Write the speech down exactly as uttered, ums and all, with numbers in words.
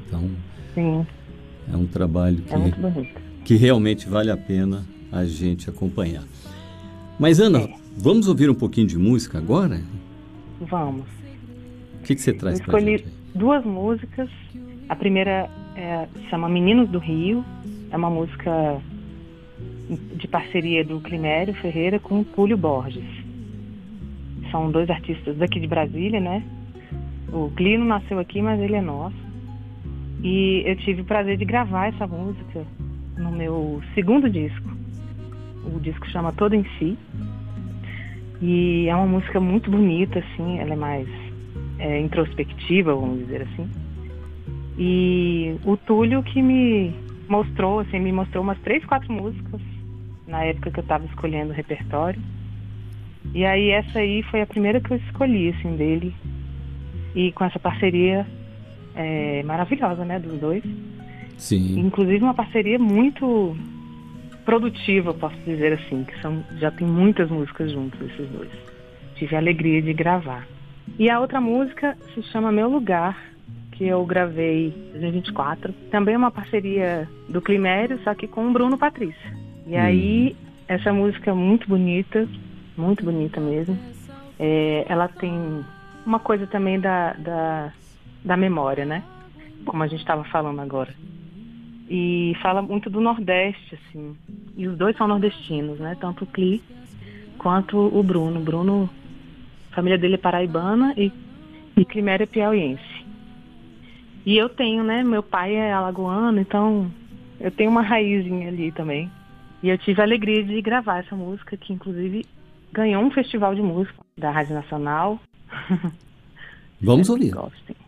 Então, Sim, é um trabalho é muito que, bonito. que realmente vale a pena a gente acompanhar. Mas, Ana, É, vamos ouvir um pouquinho de música agora? vamos. O que, que você Eu traz pra gente escolhi aí? duas músicas. A primeira é, se chama Meninos do Rio. É uma música de parceria do Climério Ferreira com o Túlio Borges. São dois artistas daqui de Brasília, né? O Clino nasceu aqui, mas ele é nosso. E eu tive o prazer de gravar essa música no meu segundo disco. O disco chama Todo em Si. E é uma música muito bonita, assim. Ela é mais é, introspectiva, vamos dizer assim. E o Túlio que me mostrou, assim, me mostrou umas três, quatro músicas na época que eu estava escolhendo o repertório. E aí essa aí foi a primeira que eu escolhi, assim, dele. E com essa parceria é, maravilhosa, né, dos dois. Sim. Inclusive uma parceria muito produtiva, posso dizer assim, que são, já tem muitas músicas juntos, esses dois. Tive a alegria de gravar. E a outra música se chama Meu Lugar, que eu gravei em dois mil e vinte e quatro. Também é uma parceria do Climério, só que com o Bruno Patrício. E Uhum. aí, essa música é muito bonita, muito bonita mesmo. É, ela tem uma coisa também da, da, da memória, né? Como a gente estava falando agora. E fala muito do Nordeste, assim. E os dois são nordestinos, né? Tanto o Cli quanto o Bruno. O Bruno, a família dele é paraibana e, e Climério é piauiense. E eu tenho, né? Meu pai é alagoano, então eu tenho uma raizinha ali também. E eu tive a alegria de gravar essa música, que inclusive ganhou um festival de música da Rádio Nacional. Vamos Espero que ouvir. gostem.